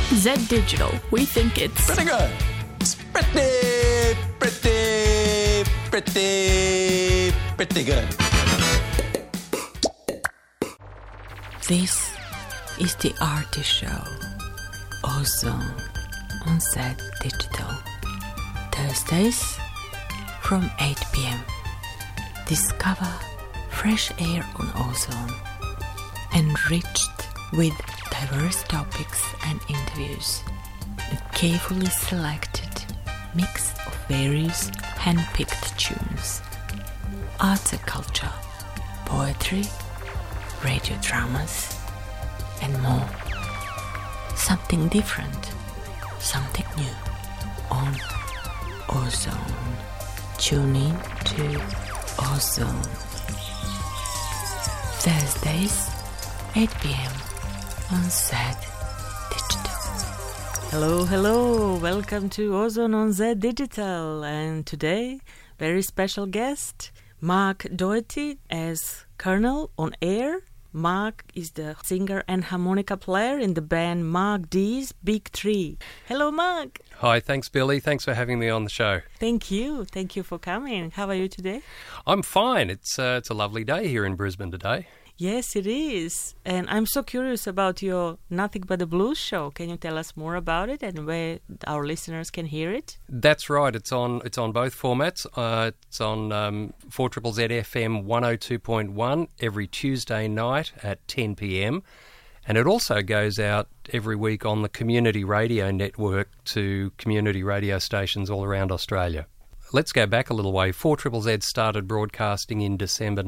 Z Digital. We think it's pretty good. It's pretty good. This is the Artie Show, Ozone on Z Digital. Thursdays from 8 p.m. Discover fresh air on Ozone, enriched with diverse topics and interviews. A carefully selected mix of various hand-picked tunes. Arts and culture, poetry, radio dramas, and more. Something different, something new on Ozone. Tune in to Ozone. Thursdays, 8 p.m. on Z Digital. Hello, welcome to Ozone on Z Digital. And today, very special guest, Mark Doherty as Colonel on air. Mark is the singer and harmonica player in the band Mark D's Big Three. Hello, Mark. Hi, thanks, Billy. Thanks for having me on the show. Thank you for coming. How are you today? I'm fine. It's a lovely day here in Brisbane today. Yes, it is. And I'm so curious about your Nothing But the Blues show. Can you tell us more about it and where our listeners can hear it? That's right. It's on both formats. It's on 4ZZZ FM 102.1 every Tuesday night at 10 p.m. And it also goes out every week on the Community Radio Network to community radio stations all around Australia. Let's go back a little way. 4ZZZ started broadcasting in December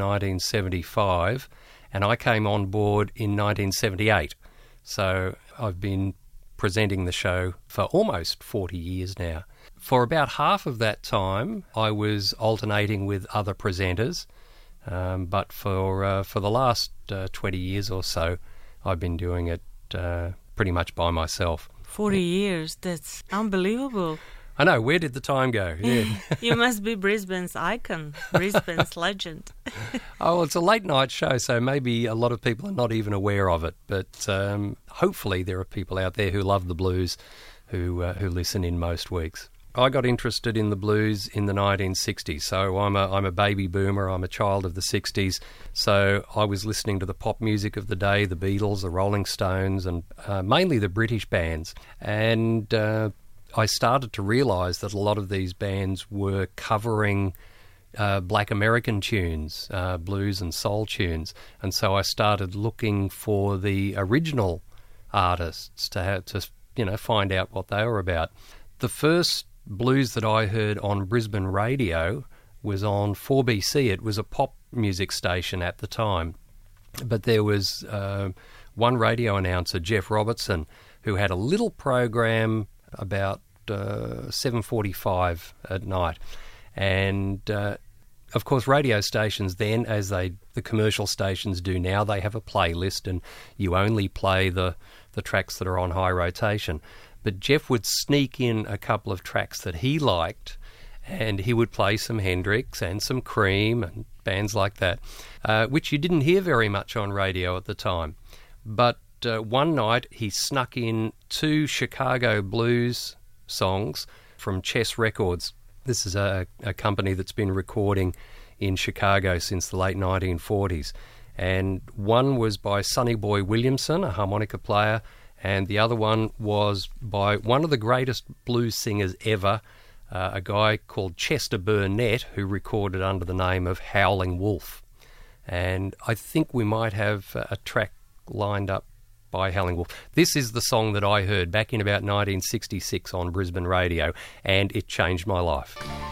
1975. And I came on board in 1978. So I've been presenting the show for almost 40 years now. For about half of that time, I was alternating with other presenters. But for the last 20 years or so, I've been doing it pretty much by myself. 40 years, that's unbelievable. I know, where did the time go? Yeah. You must be Brisbane's icon, Brisbane's legend. Oh, it's a late night show, so maybe a lot of people are not even aware of it. But hopefully there are people out there who love the blues who listen in most weeks. I got interested in the blues in the 1960s, so I'm a baby boomer, I'm a child of the 60s, so I was listening to the pop music of the day, the Beatles, the Rolling Stones, and mainly the British bands. And I started to realise that a lot of these bands were covering black American tunes, blues and soul tunes, and so I started looking for the original artists to find out what they were about. The first blues that I heard on Brisbane radio was on 4BC. It was a pop music station at the time, but there was one radio announcer, Jeff Robertson, who had a little program about 7:45 at night. And of course radio stations then, as the commercial stations do now, they have a playlist and you only play the tracks that are on high rotation. But Jeff would sneak in a couple of tracks that he liked, and he would play some Hendrix and some Cream and bands like that, which you didn't hear very much on radio at the time. But one night he snuck in 2 Chicago blues songs from Chess Records. This is a company that's been recording in Chicago since the late 1940s. And one was by Sonny Boy Williamson, a harmonica player, and the other one was by one of the greatest blues singers ever, a guy called Chester Burnett, who recorded under the name of Howling Wolf. And I think we might have a track lined up by Howling Wolf. This is the song that I heard back in about 1966 on Brisbane radio, and it changed my life.